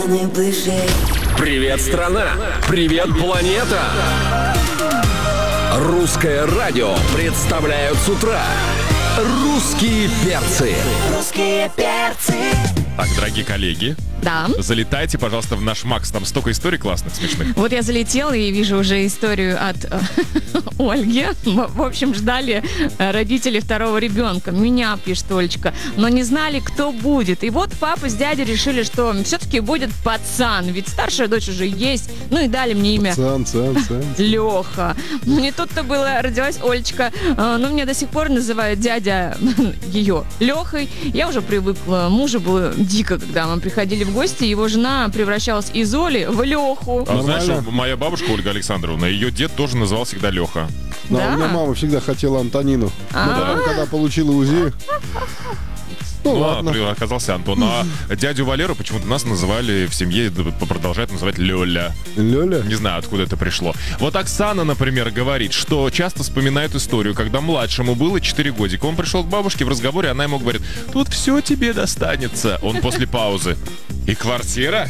Привет, страна! Привет, планета! Русское радио представляют с утра «Русские перцы». Русские перцы. Так, дорогие коллеги, Да. залетайте, пожалуйста, в наш Макс. Там столько историй классных, смешных. Вот я залетела и вижу уже историю от Ольги. В общем, ждали родители второго ребенка. Меня, пишет Олечка. Но не знали, кто будет. И вот папа с дядей решили, что все-таки будет пацан. Ведь старшая дочь уже есть. Ну и дали мне имя Цан. Леха. Ну не тут-то было. Родилась Олечка. Но меня до сих пор называют дядя ее Лехой. Я уже привыкла. Мужу было дико, когда мы приходили в гости. Его жена превращалась из Оли в Леху. А знаешь, Нормально. моя бабушка Ольга Александровна, ее дед тоже называл всегда Леха. Да, Да? у меня мама всегда хотела Антонину. Но А. потом, когда получила УЗИ... Ну, ладно. Оказался Антон. А дядю Валеру почему-то нас называли в семье, продолжают называть Лёля. Лёля? Не знаю, откуда это пришло. Вот Оксана, например, говорит, что часто вспоминает историю, когда младшему было 4 годика. Он пришел к бабушке в разговоре, она ему говорит: тут все тебе достанется. Он после паузы: и квартира?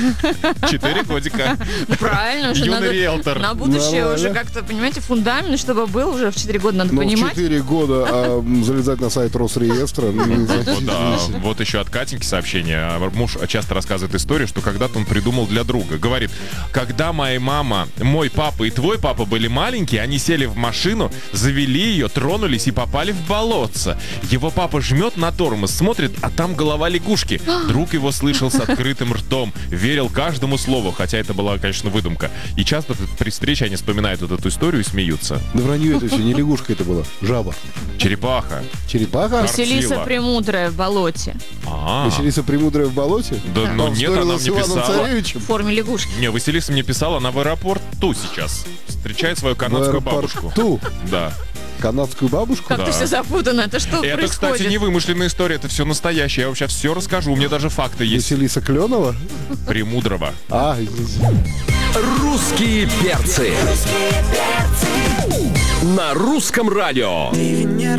4 годика. Ну, правильно, уже Юный надо риэлтор. на будущее Нормально. уже как-то, понимаете, фундамент, чтобы был уже в 4 года, надо Ну, в понимать. 4 года залезать на сайт Росреестра... Вот, да, вот еще от Катеньки сообщение. Муж часто рассказывает историю, что когда-то он придумал для друга. Говорит: когда моя мама, мой папа и твой папа были маленькие, они сели в машину, завели ее, тронулись и попали в болотце. Его папа жмет на тормоз, смотрит, а там голова лягушки. Друг его слышал с открытым ртом, верил каждому слову, хотя это была, конечно, выдумка. И часто при встрече они вспоминают вот эту историю и смеются. Да вранье это все, не лягушка это была, жаба. Черепаха. Черепаха? Василиса Сила. Премудрая в болоте. А, Василиса Премудрая в болоте? да, ну нет, она Вспорила мне с Иваном писала. Царевичем? В форме лягушки. Не, Василиса мне писала, она в аэропорту сейчас. Встречает свою канадскую бабушку. Ту Да. канадскую бабушку? Как Да. ты все запутано, это что Это, происходит? кстати, не вымышленная история, это все настоящее. Я вам сейчас все расскажу. У меня даже факты есть. Василиса Кленова? Премудрого. А, извините. «Русские перцы» Русские перцы. на русском радио.